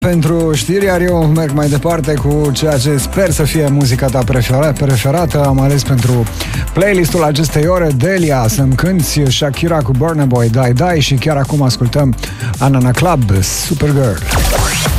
Pentru știri, iar eu merg mai departe cu ceea ce sper să fie muzica ta preferată. Am ales pentru playlistul acestei ore Delia, Să-mi cânti, Shakira cu Burna Boy, Die Die, și chiar acum ascultăm Anana Club, Supergirl.